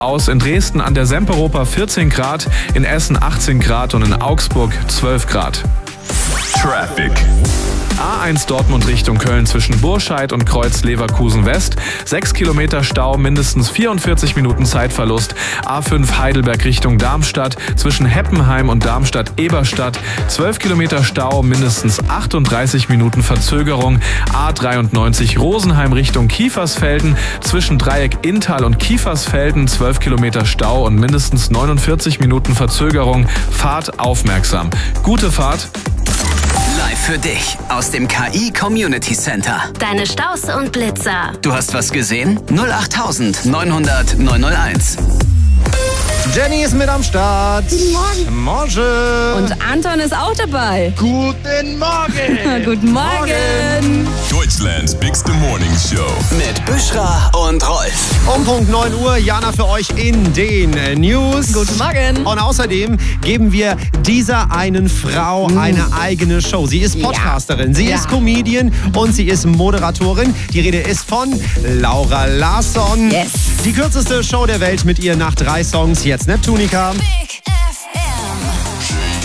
aus. In Dresden an der Semperoper 14 Grad, in Essen 18 Grad und in Augsburg 12 Grad. Traffic. A1 Dortmund Richtung Köln zwischen Burscheid und Kreuz Leverkusen West. 6 Kilometer Stau, mindestens 44 Minuten Zeitverlust. A5 Heidelberg Richtung Darmstadt zwischen Heppenheim und Darmstadt-Eberstadt. 12 Kilometer Stau, mindestens 38 Minuten Verzögerung. A93 Rosenheim Richtung Kiefersfelden zwischen Dreieck Inntal und Kiefersfelden. 12 Kilometer Stau und mindestens 49 Minuten Verzögerung. Fahrt aufmerksam. Gute Fahrt. Live für dich aus dem KI Community Center. Deine Staus und Blitzer. Du hast was gesehen? 08900 901. Jenny ist mit am Start. Guten Morgen. Morgen. Und Anton ist auch dabei. Guten Morgen. Guten Morgen. Deutschlands bigste Morning Show. Mit Büschra und Rolf. Um Punkt 9 Uhr, Jana für euch in den News. Guten Morgen. Und außerdem geben wir dieser einen Frau eine eigene Show. Sie ist Podcasterin, sie ist Comedian und sie ist Moderatorin. Die Rede ist von Laura Larsson. Yes. Die kürzeste Show der Welt mit ihr nach 3 Songs. Jetzt Neptunica. Big